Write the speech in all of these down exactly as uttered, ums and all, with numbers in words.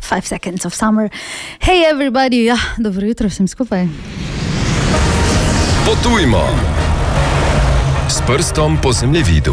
Five Seconds of Summer. Hey everybody, ja, dobro jutro vsem skupaj. Potujmo s prstom po zemljevidu.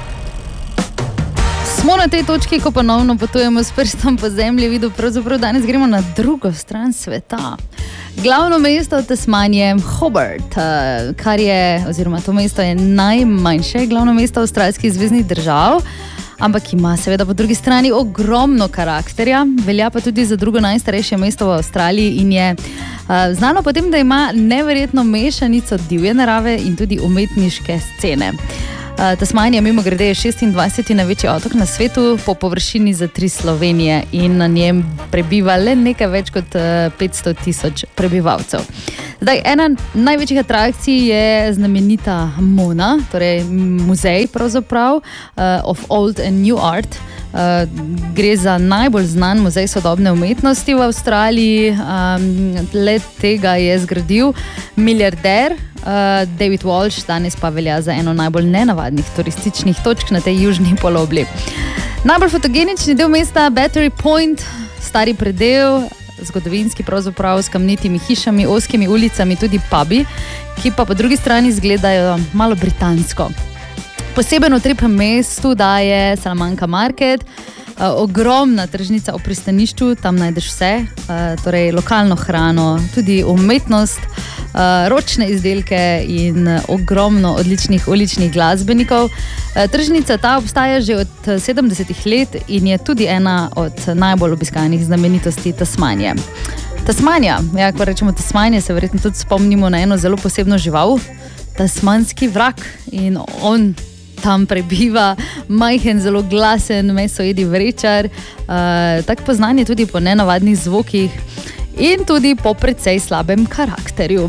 Smo na tej točki, ko ponovno potujemo s prstom po zemljevidu, pravzaprav danes gremo na drugo stran sveta. Glavno mesto Tasmanije je Hobart, kar je, oziroma to mesto je najmanjše glavno mesto avstralskih zveznih držav, ampak ima seveda po drugi strani ogromno karakterja, velja pa tudi za drugo najstarejše mesto v Avstraliji in je uh, znano potem, da ima neverjetno mešanico divje narave in tudi umetniške scene. Uh, Tasmanija je mimo grede šestindvajseti največji otok na svetu po površini za tri Slovenije in na njem prebiva le nekaj več kot uh, petsto tisoč prebivalcev. Zdaj, ena največjih atrakcij je znamenita Mona, torej muzej pravzaprav uh, of Old and New Art. Uh, gre za najbolj znan muzej sodobne umetnosti v Avstraliji. Um, let tega je zgradil milijarder uh, David Walsh, danes pa velja za eno najbolj nenavadnih turističnih točk na tej južni polobli. Najbolj fotogenični del mesta Battery Point, stari predel, zgodovinski pravzaprav s kamnitimi hišami, ozkimi ulicami, tudi pubi, ki pa po drugi strani izgledajo malo britansko. Poseben utrip mestu daje Salamanca Market, uh, ogromna tržnica v pristanišču, tam najdeš vse, uh, torej lokalno hrano, tudi umetnost, uh, ročne izdelke in uh, ogromno odličnih uličnih glasbenikov. Uh, tržnica ta obstaja že od sedemdesetih let in je tudi ena od najbolj obiskanih znamenitosti Tasmanije. Tasmanija, ja, ko rečemo Tasmanija, se verjetno tudi spomnimo na eno zelo posebno žival, tasmanski vrak, in on tam prebiva, majhen, zelo glasen, mesojedi vrečar, uh, tak poznan je tudi po nenavadnih zvokih in tudi po precej slabem karakterju.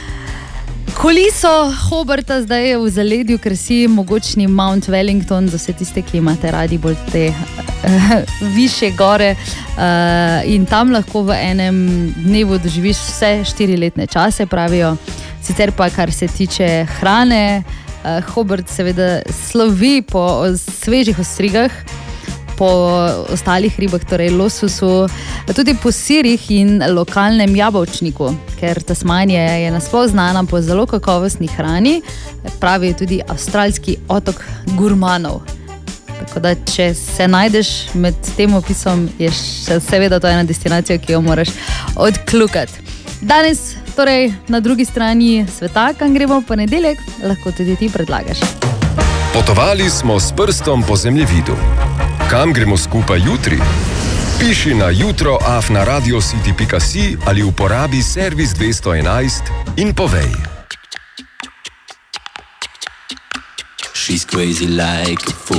Kuliso Hobarta zdaj je v zaledju krasi mogočni Mount Wellington, za vse tiste, ki imate radi bolj te uh, više gore, uh, in tam lahko v enem dnevu doživiš vse štiri letne čase, pravijo. Sicer pa, kar se tiče hrane, Uh, Hobart seveda slovi po svežih ostrigah, po ostalih ribah, torej lososu, tudi po sirih in lokalnem jabolčniku, ker Tasmanija je nasploh znana po zelo kakovostni hrani, pravi tudi avstralski otok gurmanov. Tako da, če se najdeš med tem opisom, je seveda to ena destinacija, ki jo moraš odkljukati. Danes, torej na drugi strani sveta, kam gremo v ponedeljek, lahko tudi ti predlagaš. Potovali smo s prstom po zemljevidu. Kam gremo skupaj jutri? Piši na jutro afna radiocity pika si ali uporabi servis dvesto enajst in povej. She's crazy like a fool.